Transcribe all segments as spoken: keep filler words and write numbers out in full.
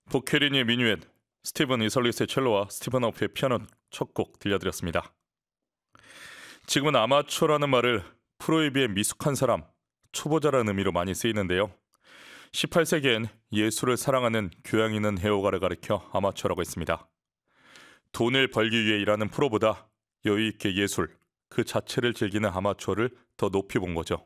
보케리니의 미뉴엣, 스티븐 이설리스의 첼로와 스티븐 어프의 피아노 첫 곡 들려드렸습니다. 지금은 아마추어라는 말을 프로에 비해 미숙한 사람, 초보자라는 의미로 많이 쓰이는데요. 십팔 세기엔 예술을 사랑하는 교양 있는 애호가를 가리켜 아마추어라고 했습니다. 돈을 벌기 위해 일하는 프로보다 여유 있게 예술, 그 자체를 즐기는 아마추어를 더 높이 본 거죠.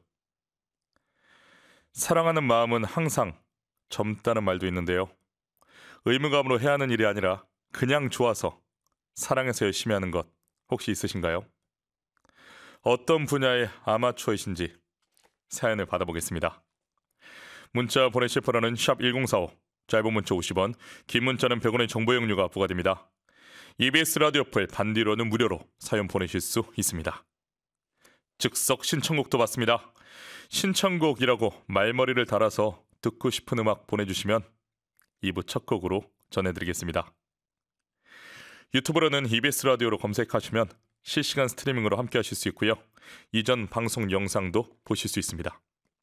사랑하는 마음은 항상 젊다는 말도 있는데요. 의무감으로 해야 하는 일이 아니라 그냥 좋아서 사랑해서 열심히 하는 것 혹시 있으신가요? 어떤 분야의 아마추어이신지 사연을 받아보겠습니다. 문자 보내실 번호는 샵 일공사오, 짧은 문자 오십 원, 긴 문자는 백 원의 정보 이용료가 부과됩니다. 이비에스 라디오 어플 반디로는 무료로 사연 보내실 수 있습니다. 즉석 신청곡도 받습니다. 신청곡이라고 말머리를 달아서 듣고 싶은 음악 보내주시면 이 부 첫 곡으로 전해드리겠습니다. 유튜브로는 이비에스 라디오로 검색하시면 실시간 스트리밍으로 함께 하실 수 있고요. 이전 방송 영상도 보실 수 있습니다.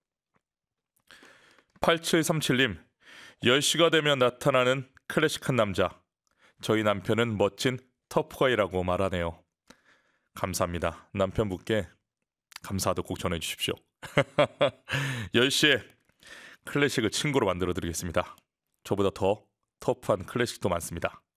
팔칠삼칠님, 열 시가 되면 나타나는 클래식한 남자. 저희 남편은 멋진 터프가이라고 말하네요. 감사합니다. 남편분께 감사도 꼭 전해주십시오. 열 시에 클래식을 친구로 만들어드리겠습니다. 저보다 더 터프한 클래식도 많습니다.